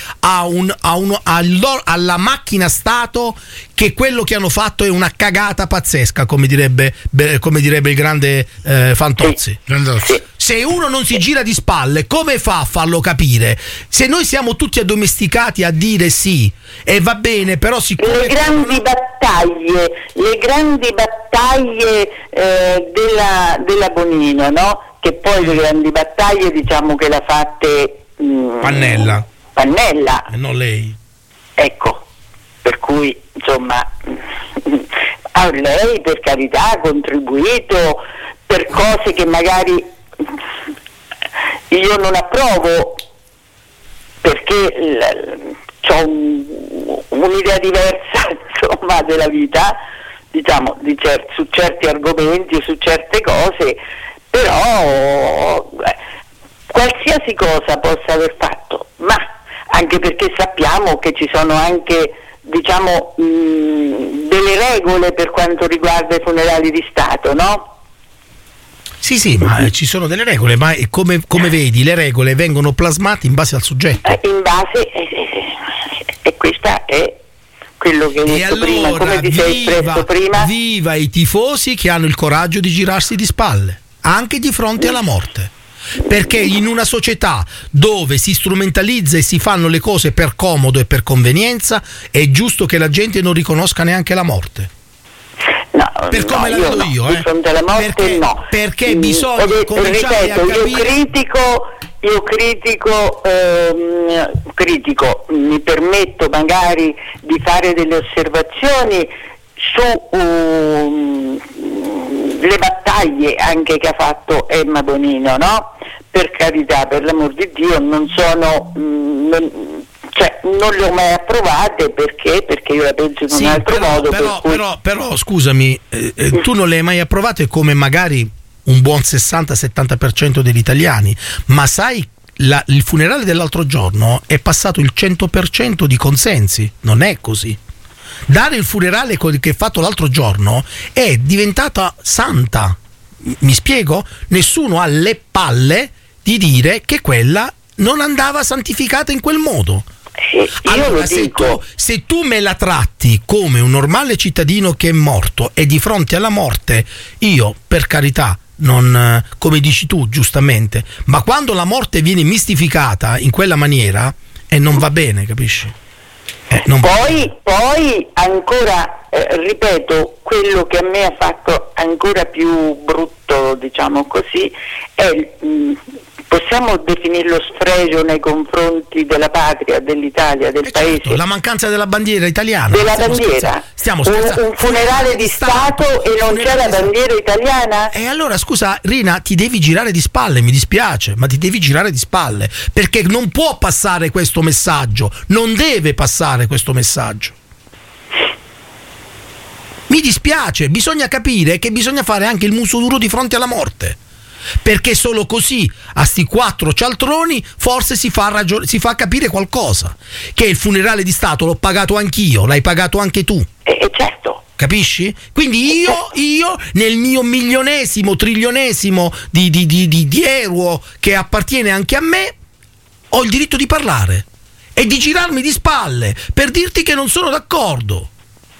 alla macchina Stato che quello che hanno fatto è una cagata pazzesca, come direbbe il grande Fantozzi? Sì. Se uno non si gira di spalle, come fa a farlo capire? Se noi siamo tutti addomesticati a dire sì, e va bene, però siccome... Le grandi battaglie della Bonino, no? Che poi le grandi battaglie diciamo che l'ha fatte... Pannella. E non lei. Ecco, per cui, insomma, lei per carità ha contribuito per cose che magari... io non approvo, perché ho un'idea diversa, insomma, della vita, diciamo, su certi argomenti o su certe cose, però qualsiasi cosa possa aver fatto, ma anche perché sappiamo che ci sono anche, diciamo, delle regole per quanto riguarda i funerali di Stato, no? Sì, ma ci sono delle regole, ma come vedi le regole vengono plasmate in base al soggetto. In base, e questa è quello che hai detto prima, come ti sei espresso prima. Viva i tifosi che hanno il coraggio di girarsi di spalle, anche di fronte alla morte. Perché in una società dove si strumentalizza e si fanno le cose per comodo e per convenienza, è giusto che la gente non riconosca neanche la morte. No, per come la vedo io, di fronte alla morte perché bisogna cominciare a capire. Io critico, mi permetto magari di fare delle osservazioni su le battaglie anche che ha fatto Emma Bonino, no? Per carità, per l'amor di Dio, non le ho mai approvate, perché io la penso in un altro modo. Però scusami, tu non le hai mai approvate come magari un buon 60-70% degli italiani, ma sai, il funerale dell'altro giorno è passato il 100% di consensi, non è così. Dare il funerale che è fatto l'altro giorno è diventata santa, mi spiego? Nessuno ha le palle di dire che quella non andava santificata in quel modo. Allora, se tu me la tratti come un normale cittadino che è morto e di fronte alla morte, io, per carità, non, come dici tu giustamente, ma quando la morte viene mistificata in quella maniera, non va bene, capisci? Poi ancora, ripeto, quello che a me ha fatto ancora più brutto, diciamo così, è possiamo definirlo sfregio nei confronti della patria, dell'Italia, del paese. Certo, la mancanza della bandiera italiana. Della bandiera. Stiamo scherzando. Un funerale di Stato e non c'è la bandiera italiana? E allora scusa Rina, ti devi girare di spalle, mi dispiace, ma ti devi girare di spalle, perché non può passare questo messaggio, non deve passare questo messaggio. Mi dispiace, bisogna capire che bisogna fare anche il muso duro di fronte alla morte. Perché solo così a sti 4 cialtroni forse si fa capire qualcosa, che il funerale di Stato l'ho pagato anch'io, l'hai pagato anche tu. Certo. capisci? Quindi io nel mio milionesimo, trilionesimo di euro che appartiene anche a me, ho il diritto di parlare e di girarmi di spalle per dirti che non sono d'accordo.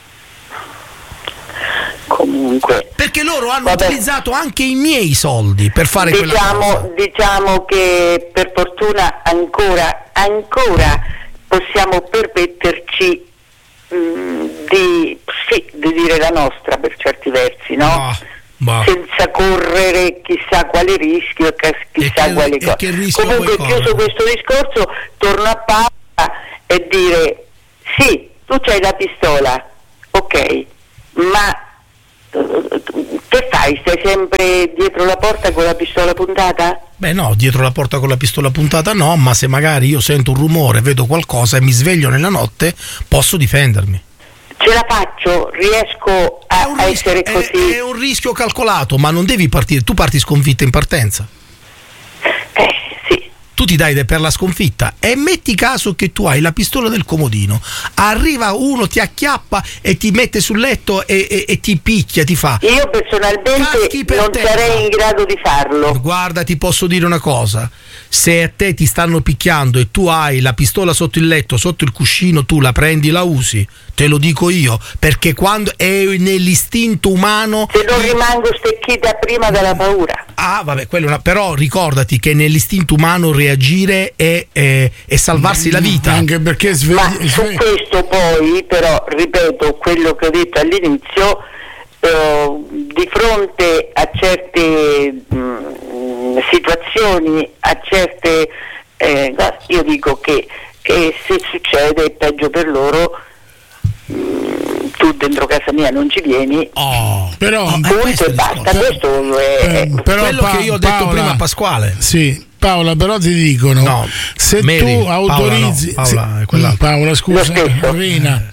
Comunque, perché loro hanno utilizzato anche i miei soldi per fare quella cosa. Diciamo che per fortuna ancora possiamo permetterci di dire la nostra per certi versi, no? Senza correre chissà quale rischio, chissà quale cosa. Comunque, chiuso questo discorso, torno a Paola e dire: sì, tu c'hai la pistola, ok, ma che fai? Stai sempre dietro la porta con la pistola puntata? Beh no, dietro la porta con la pistola puntata no, ma se magari io sento un rumore, vedo qualcosa e mi sveglio nella notte, posso difendermi. Ce la faccio, riesco a essere così. È un rischio calcolato, ma non devi partire, tu parti sconfitta in partenza. Sì. Tu ti dai per la sconfitta e metti caso che tu hai la pistola del comodino, arriva uno, ti acchiappa e ti mette sul letto e ti picchia, ti fa. Io personalmente non sarei in grado di farlo. Guarda, ti posso dire una cosa: se a te ti stanno picchiando e tu hai la pistola sotto il letto, sotto il cuscino, tu la prendi, la usi. Te lo dico io, perché quando è nell'istinto umano. Se non rimango stecchita prima della paura. Ah, vabbè, però ricordati che nell'istinto umano reagire è salvarsi la vita. Anche perché ma su questo poi, però, ripeto quello che ho detto all'inizio, di fronte a certe situazioni, a certe io dico che se succede è peggio per loro. Tu dentro casa mia non ci vieni, però punto e basta. Questo è però quello che io ho detto prima a Pasquale. Sì, Paola, però ti dicono se Mary, tu autorizzi Paola, scusa, Rina,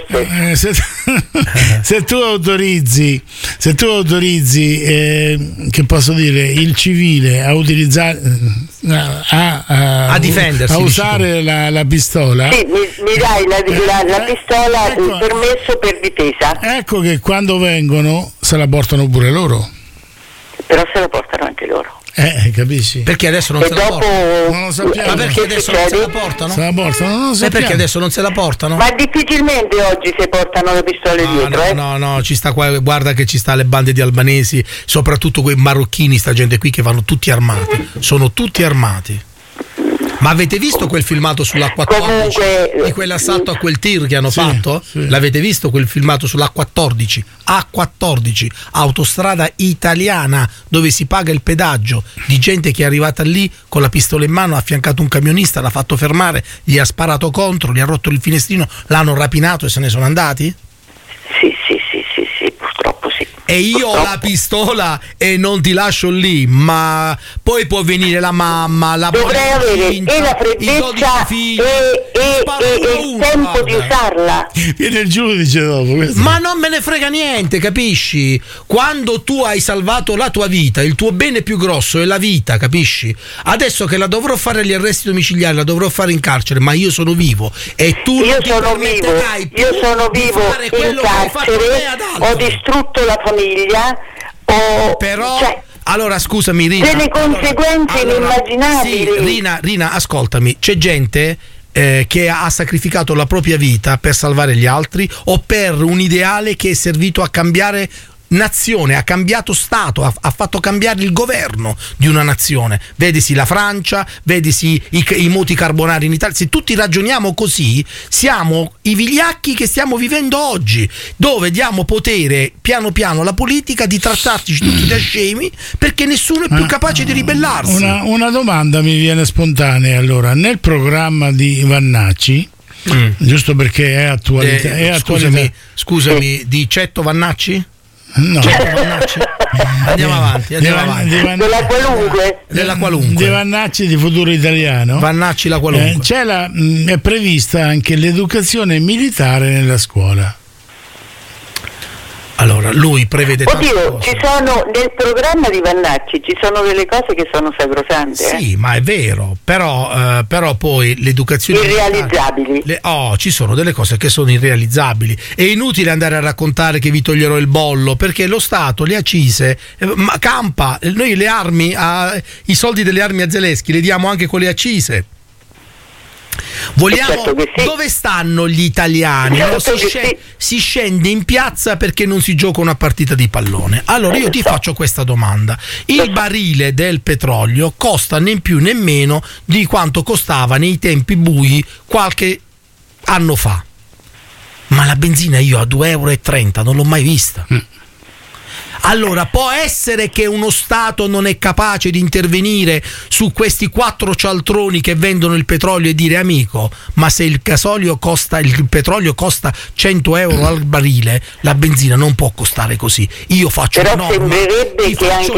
se tu autorizzi che posso dire, il civile a utilizzare a difendersi, a usare la pistola, sì, mi dai la pistola, ecco, il permesso per difesa. Ecco che quando vengono se la portano pure loro. Però se la portano anche loro. Capisci? Perché adesso non se la portano? Non lo sappiamo. Ma perché adesso non se la portano? Se la portano, non lo sappiamo. Perché adesso non se la portano? Ma difficilmente oggi si portano le pistole dietro. No, ci sta qua, guarda che ci sta le bande di albanesi, soprattutto quei marocchini, sta gente qui che vanno tutti armati. Sono tutti armati. Ma avete visto quel filmato sull'A14? Comunque, di quell'assalto a quel tir che hanno fatto? Sì. L'avete visto quel filmato sull'A14? A14, autostrada italiana, dove si paga il pedaggio, di gente che è arrivata lì con la pistola in mano, ha affiancato un camionista, l'ha fatto fermare, gli ha sparato contro, gli ha rotto il finestrino, l'hanno rapinato e se ne sono andati? Sì, purtroppo sì. E io ho la pistola e non ti lascio lì, ma poi può venire la mamma, la dovrei avere e la freddezza e il tempo di usarla. Viene il giudice dopo questo. Ma non me ne frega niente, capisci? Quando tu hai salvato la tua vita, il tuo bene più grosso è la vita, capisci? Adesso che la dovrò fare agli arresti domiciliari, la dovrò fare in carcere, ma io sono vivo e tu non ti permetterai più di fare quello che hai fatto a me ad altri. Ho distrutto la famiglia, però allora scusami Rina, delle conseguenze inimmaginabili. Sì, Rina, ascoltami, c'è gente che ha sacrificato la propria vita per salvare gli altri o per un ideale che è servito a cambiare nazione, ha cambiato stato, ha fatto cambiare il governo di una nazione. Vedesi la Francia, vedesi i moti carbonari in Italia. Se tutti ragioniamo così, siamo i vigliacchi che stiamo vivendo oggi, dove diamo potere piano piano alla politica di trattarci tutti da scemi perché nessuno è più capace di ribellarsi. Una domanda mi viene spontanea. Allora, nel programma di Vannacci, giusto perché è attualità, scusami, di Cetto Vannacci? No. Andiamo avanti. Della qualunque. Di Vannacci, di Futuro Italiano. Vannacci la qualunque. È prevista anche l'educazione militare nella scuola. Allora, lui prevede Oddio, ci sono nel programma di Vannacci ci sono delle cose che sono sacrosante. Sì, ma è vero, però poi l'educazione irrealizzabili. Ci sono delle cose che sono irrealizzabili. È inutile andare a raccontare che vi toglierò il bollo, perché lo Stato le accise campa, noi le armi i soldi delle armi a Zelensky li diamo anche con le accise. Vogliamo, certo sì. Dove stanno gli italiani? Certo Si scende in piazza perché non si gioca una partita di pallone. Allora io ti faccio questa domanda: il barile del petrolio costa né più né meno di quanto costava nei tempi bui qualche anno fa, ma la benzina io a 2,30 € non l'ho mai vista. Allora, può essere che uno Stato non è capace di intervenire su questi 4 cialtroni che vendono il petrolio e dire: amico, ma se il petrolio costa 100 € al barile, la benzina non può costare così. Io faccio però sembrerebbe che anche